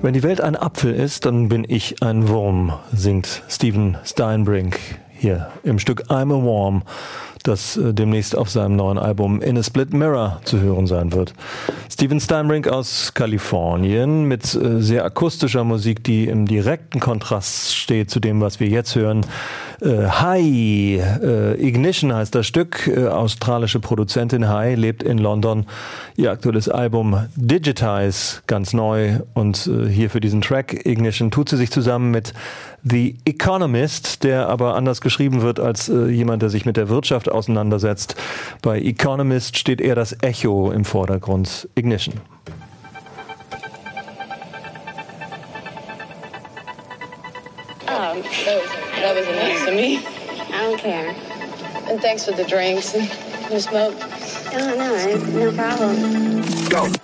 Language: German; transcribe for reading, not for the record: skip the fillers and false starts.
Wenn die Welt ein Apfel ist, dann bin ich ein Wurm, singt Steven Steinbrink hier im Stück I'm a Worm, das demnächst auf seinem neuen Album In a Split Mirror zu hören sein wird. Steven Steinbrink aus Kalifornien mit sehr akustischer Musik, die im direkten Kontrast steht zu dem, was wir jetzt hören. Hi, Ignition heißt das Stück, australische Produzentin Hi, lebt in London. Ihr aktuelles Album Digitize, ganz neu, und hier für diesen Track Ignition tut sie sich zusammen mit The Economist, der aber anders geschrieben wird als jemand, der sich mit der Wirtschaft auseinandersetzt. Bei Economist steht eher das Echo im Vordergrund. Ignition. That was nice to me. I don't care. And thanks for the drinks and the smoke. No problem. Go.